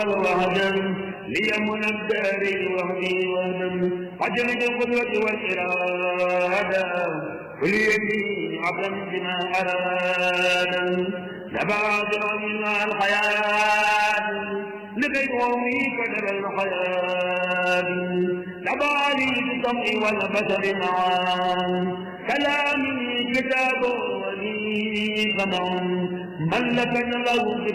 وهدم ليمن الدار وحدي وهدم عجلة القدرة والإرادة وليدي عبدا بما أراد نبات من الحياة لكي قومي كدر الحياة نبالي بالطمع والبشر معا كلامي كتاب ولي قمع ملكنا له